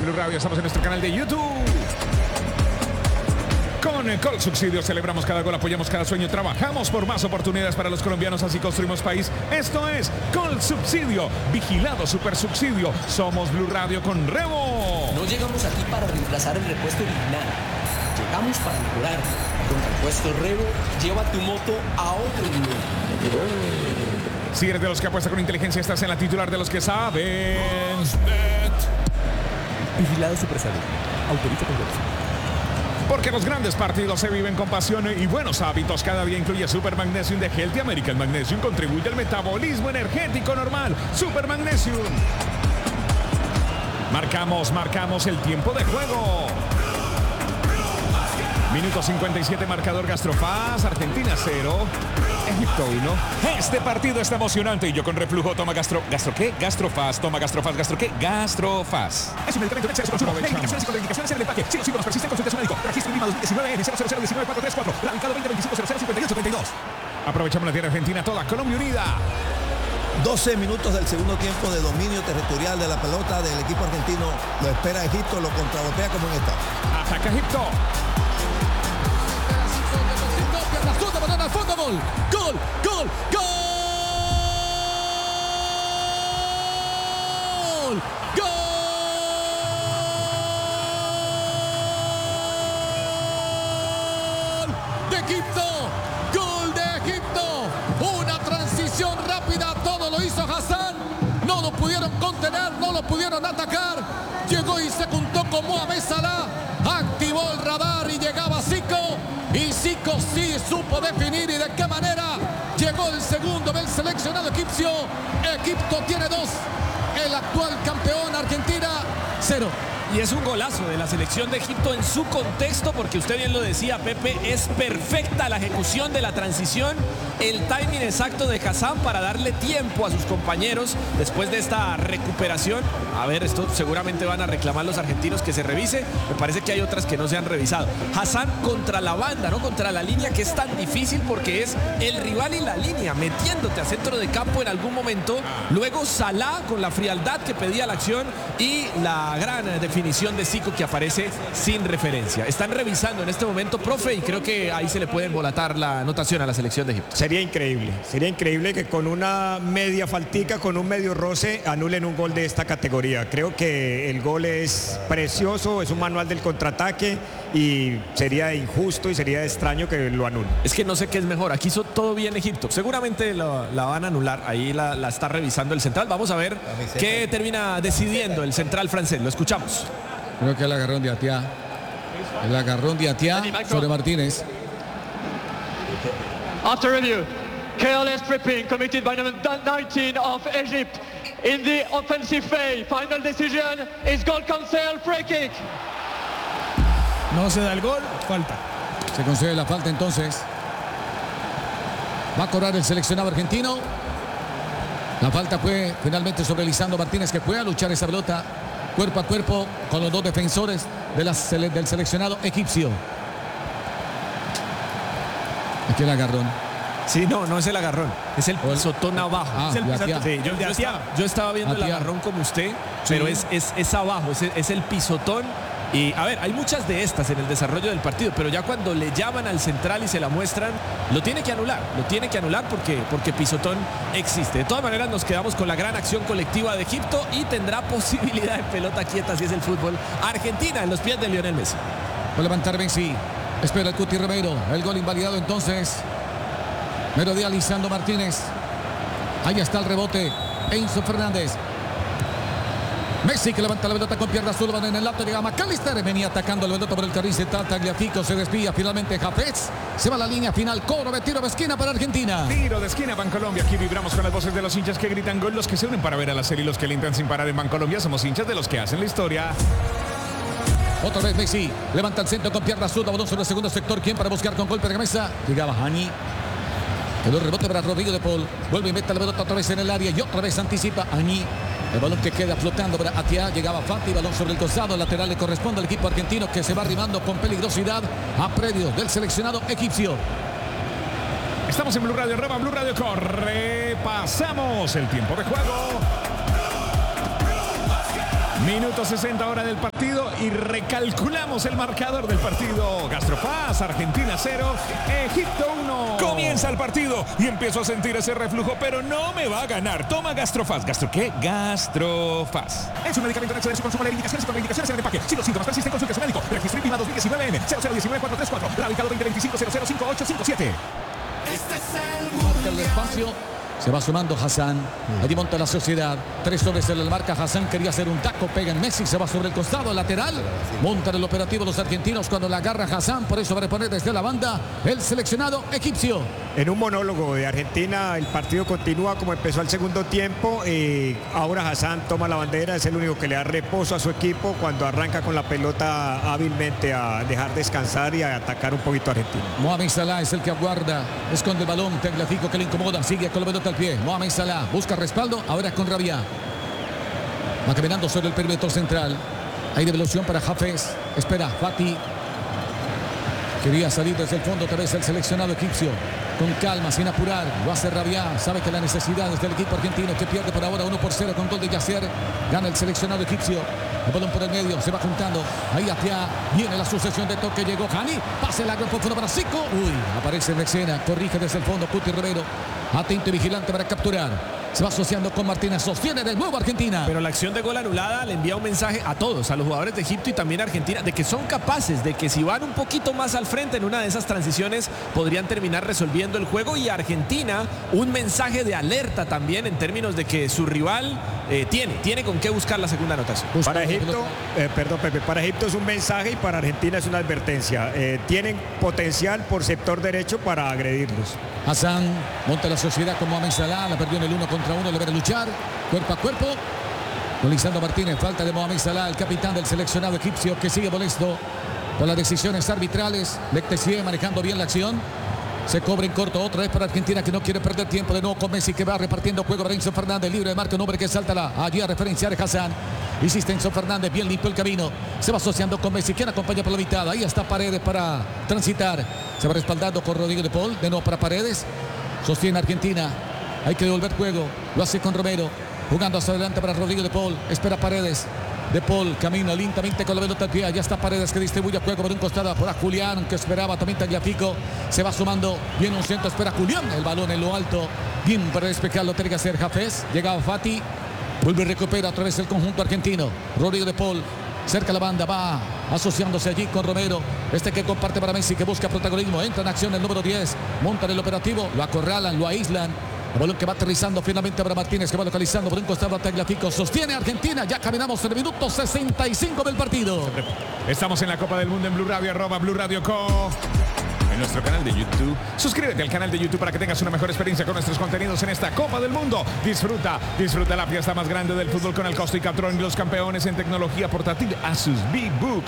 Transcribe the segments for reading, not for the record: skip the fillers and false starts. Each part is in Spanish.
en Blue Radio, estamos en nuestro canal de YouTube. Con Colsubsidio celebramos cada gol, apoyamos cada sueño, trabajamos por más oportunidades para los colombianos, así construimos país. Esto es Colsubsidio, vigilado Supersubsidio. Somos Blue Radio con Rebo. No llegamos aquí para reemplazar el repuesto original. Llegamos para mejorar. Con Repuesto Rebo, lleva tu moto a otro nivel. Si eres de los que apuesta con inteligencia, estás en la titular de los que saben. Vigilado Supersalud. Autoriza con voz. Porque los grandes partidos se viven con pasión y buenos hábitos. Cada día incluye Super Magnesium de Healthy American Magnesium. Contribuye al metabolismo energético normal. Super Magnesium. Marcamos el tiempo de juego. Minuto 57, marcador Gastrofaz, Argentina 0, Egipto 1. Este partido está emocionante y yo con reflujo toma ¿Gastro qué? Gastrofaz, toma Gastrofaz, ¿Gastro qué? Gastrofaz. Es un medicamento de exceso consumo. Medicaciones y contraindicaciones en el empaque. Si los síntomas persisten, consulte a su médico. Registro INVIMA 2019 N000-19434. Radicado 2025-005832. Aprovechamos la tierra argentina toda, Colombia unida. 12 minutos del segundo tiempo de dominio territorial de la pelota del equipo argentino. Lo espera Egipto, lo contragolpea como en esta. Ataca Egipto. Banana, fondo, gol, gol, gol, gol, gol de Egipto, gol de Egipto, una transición rápida, todo lo hizo Hassan, no lo pudieron contener, no lo pudieron atacar, llegó y se juntó con Mohamed Salah, activó el radar y llegaba Zico. Y Zico sí supo definir y de qué manera llegó el segundo del seleccionado egipcio. Egipto tiene 2. El actual campeón, Argentina 0. Y es un golazo de la selección de Egipto en su contexto, porque usted bien lo decía, Pepe, es perfecta la ejecución de la transición, el timing exacto de Hassan para darle tiempo a sus compañeros después de esta recuperación. A ver, esto seguramente van a reclamar los argentinos que se revise, me parece que hay otras que no se han revisado. Hassan contra la banda, ¿no? Contra la línea, que es tan difícil porque es el rival y la línea, metiéndote a centro de campo en algún momento. Luego Salah con la frialdad que pedía la acción y la gran definición de Zico que aparece sin referencia. Están revisando en este momento, profe, y creo que ahí se le puede embolatar la anotación a la selección de Egipto. Sería increíble que con una media faltica, con un medio roce, anulen un gol de esta categoría. Creo que el gol es precioso, es un manual del contraataque y sería injusto y sería extraño que lo anulen. Es que no sé qué es mejor, aquí hizo todo bien Egipto, seguramente la van a anular, ahí la está revisando el central. Vamos a ver qué termina decidiendo el central francés, lo escuchamos. Creo que el agarrón de Atiá. El agarrón de Atiá sobre Martínez. After review, careless tripping committed by number 19 of Egypt in the offensive phase. Final decision is goal cancel, free kick. No se da el gol, falta. Se concede la falta entonces. Va a cobrar el seleccionado argentino. La falta fue finalmente sobre Lisandro Martínez, que fue a luchar esa pelota cuerpo a cuerpo con los dos defensores del seleccionado egipcio. Aquí el agarrón. Sí, no es el agarrón, es el pisotón abajo. Es el pisotón. Sí, yo estaba viendo el agarrón como usted, pero es abajo, es el pisotón. Y a ver, hay muchas de estas en el desarrollo del partido, pero ya cuando le llaman al central y se la muestran, lo tiene que anular porque pisotón existe. De todas maneras nos quedamos con la gran acción colectiva de Egipto y tendrá posibilidad de pelota quieta si es el fútbol. Argentina en los pies de Lionel Messi. Va a levantar Messi, espera el Cuti Romero, el gol invalidado entonces. Melodía Lisandro Martínez. Ahí está el rebote, Enzo Fernández. Messi que levanta la pelota con pierna zurda en el lato, llega McAllister, venía atacando la pelota por el carril central, Tagliafico se desvía, finalmente Hafez se va a la línea final, cobro de tiro de esquina para Argentina. Tiro de esquina Bancolombia, aquí vibramos con las voces de los hinchas que gritan gol, los que se unen para ver a la serie y los que alientan sin parar en Bancolombia, somos hinchas de los que hacen la historia. Otra vez Messi, levanta el centro con pierna zurda, balón sobre el segundo sector, ¿quién para buscar con golpe de cabeza? Llegaba Hani. Quedó el rebote para Rodrigo de Paul, vuelve y mete la pelota otra vez en el área y otra vez anticipa Hani. El balón que queda flotando para Atiá, llegaba Fati, balón sobre el costado, lateral le corresponde al equipo argentino que se va arrimando con peligrosidad a predios del seleccionado egipcio. Estamos en Blue Radio, arroba Blue Radio, repasamos el tiempo de juego. Minuto 60 hora del partido y recalculamos el marcador del partido. Gastrofaz, Argentina 0, Egipto 1. Comienza el partido y empiezo a sentir ese reflujo, pero no me va a ganar. Toma Gastrofaz. ¿Gastro qué? Gastrofaz. Es un medicamento anexo de su consumo, leer indicaciones y contraindicaciones en el empaque. Si los síntomas persisten, consulte a su médico. Registro INVIMA 2019 N 0019-434. Radicado 2025-005857. Este es el espacio. Se va sumando Hassan. Allí monta la Sociedad. 3 hombres en la marca. Hassan quería hacer un taco. Pega en Messi. Se va sobre el costado lateral. Montan el operativo los argentinos cuando la agarra Hassan. Por eso va a reponer desde la banda el seleccionado egipcio. En un monólogo de Argentina, el partido continúa como empezó el segundo tiempo. Ahora Hassan toma la bandera. Es el único que le da reposo a su equipo cuando arranca con la pelota hábilmente a dejar descansar y a atacar un poquito a Argentina. Mohamed Salah es el que aguarda. Esconde el balón. Tagliafico que le incomoda. Sigue con la pelota al pie. Mohamed Salah busca respaldo. Ahora con Rabia. Va caminando sobre el perímetro central. Hay devolución para Hafez. Espera Fati. Quería salir desde el fondo otra vez el seleccionado egipcio. Con calma, sin apurar. Lo hace Rabia. Sabe que la necesidad es del equipo argentino que pierde por ahora 1-0 con gol de Yasser. Gana el seleccionado egipcio. El balón por el medio. Se va juntando. Ahí hacia. Viene la sucesión de toque. Llegó Hani. Pase largo profundo para Zico. Uy. Aparece en escena. Corrige desde el fondo. Cuti Romero. Atento y vigilante para capturar. Se va asociando con Martínez. Sostiene de nuevo Argentina. Pero la acción de gol anulada le envía un mensaje a todos, a los jugadores de Egipto y también a Argentina, de que son capaces, de que si van un poquito más al frente en una de esas transiciones, podrían terminar resolviendo el juego. Y a Argentina un mensaje de alerta también en términos de que su rival tiene con qué buscar la segunda anotación. Para Egipto, perdón Pepe, para Egipto es un mensaje y para Argentina es una advertencia. Tienen potencial por sector derecho para agredirlos. Hassan monta la Sociedad con Mohamed Salah. La perdió en el 1 contra 1. Le va a luchar cuerpo a cuerpo. Con Lisandro Martínez. Falta de Mohamed Salah, el capitán del seleccionado egipcio, que sigue molesto por las decisiones arbitrales. Lecte sigue manejando bien la acción. Se cobra en corto otra vez para Argentina, que no quiere perder tiempo. De nuevo con Messi, que va repartiendo juego para Enzo Fernández. Libre de marca, un hombre que salta allí a referenciar a Hassan. Insiste Enzo Fernández, bien limpio el camino. Se va asociando con Messi, quien acompaña por la mitad. Ahí está Paredes para transitar. Se va respaldando con Rodrigo de Paul. De nuevo para Paredes. Sostiene Argentina. Hay que devolver juego. Lo hace con Romero. Jugando hacia adelante para Rodrigo de Paul. Espera Paredes. De Paul camina lentamente con la pelota al pie. Ya está Paredes, que distribuye juego por un costado para Julián, que esperaba también Tagliafico. Se va sumando. Viene un centro, espera Julián. El balón en lo alto. Bien para despejarlo. Tiene que hacer Hafez. Llegaba Fati. Vuelve y recupera otra vez el conjunto argentino. Rodrigo de Paul. Cerca la banda, va asociándose allí con Romero. Este que comparte para Messi, que busca protagonismo. Entra en acción el número 10. Montan el operativo. Lo acorralan, lo aíslan. El balón que va aterrizando finalmente para Martínez, que va localizando por un costado a Tagliafico. Sostiene Argentina. Ya caminamos en el minuto 65 del partido. Estamos en la Copa del Mundo en Blue Radio, @Blue Radio Co. En nuestro canal de YouTube. Suscríbete al canal de YouTube para que tengas una mejor experiencia con nuestros contenidos en esta Copa del Mundo. Disfruta la fiesta más grande del fútbol con el Costo y Catrón, los campeones en tecnología portátil Asus VBook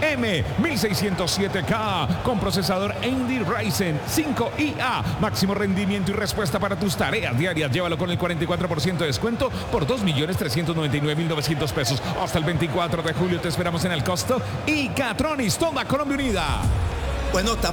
M1607K con procesador AMD Ryzen 5IA. Máximo rendimiento y respuesta para tus tareas diarias. Llévalo con el 44% de descuento por 2.399.900 pesos. Hasta el 24 de julio te esperamos en el Costo y Catronis. Toda Colombia unida. Bueno, está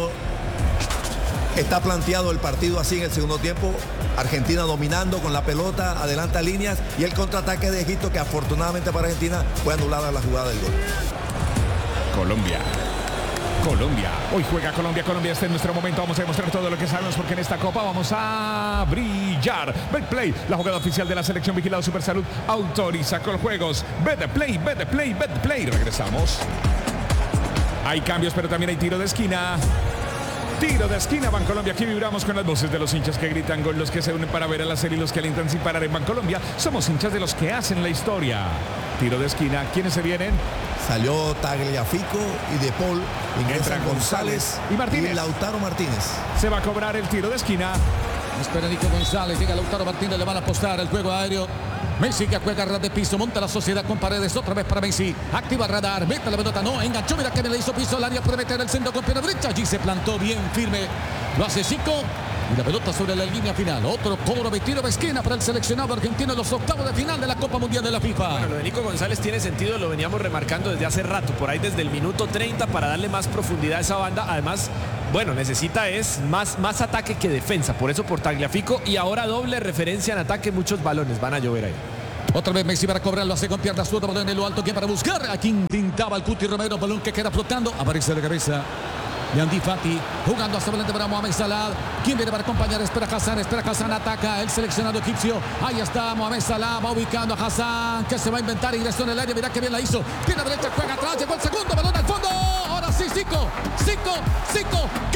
planteado el partido así en el segundo tiempo. Argentina dominando con la pelota, adelanta líneas y el contraataque de Egipto, que afortunadamente para Argentina fue anulada la jugada del gol. Colombia. Hoy juega Colombia. Este es nuestro momento. Vamos a demostrar todo lo que sabemos, porque en esta Copa vamos a brillar. Betplay, la jugada oficial de la selección, vigilado Supersalud, autoriza con juegos. Betplay. Regresamos. Hay cambios, pero también hay tiro de esquina. Bancolombia. Aquí vibramos con las voces de los hinchas que gritan gol, los que se unen para ver a la serie y los que alientan sin parar en Bancolombia. Somos hinchas de los que hacen la historia. Tiro de esquina. ¿Quiénes se vienen? Salió Tagliafico y De Paul. Ingresan González y Martínez. Y Lautaro Martínez. Se va a cobrar el tiro de esquina. Espera Nico González. Llega Lautaro Martínez. Le van a apostar el juego aéreo. Messi, que juega ras de piso, monta la Sociedad con Paredes, otra vez para Messi, activa el radar, mete la pelota, no, enganchó, mira que me le hizo piso al área, puede meter el centro con pierna derecha, allí se plantó bien firme, lo hace Zico, y la pelota sobre la línea final. Otro cobro de tiro de esquina para el seleccionado argentino en los octavos de final de la Copa Mundial de la FIFA. Bueno, lo de Nico González tiene sentido, lo veníamos remarcando desde hace rato, por ahí desde el minuto 30, para darle más profundidad a esa banda. Además, bueno, necesita más ataque que defensa, por eso por Tagliafico, y ahora doble referencia en ataque, muchos balones van a llover ahí. Otra vez Messi para cobrar, lo hace con pierna zurda, balón en lo alto, que para buscar a quien intentaba el Cuti Romero, balón que queda flotando, aparece de cabeza de Andy Fati, jugando hasta adelante para Mohamed Salah. ¿Quién viene para acompañar? Espera Hassan, ataca el seleccionado egipcio. Ahí está Mohamed Salah, va ubicando a Hassan, que se va a inventar, ingresó en el área, mira que bien la hizo. Pierna derecha, juega atrás, llegó el segundo, balón al fondo. Ahora sí, 5,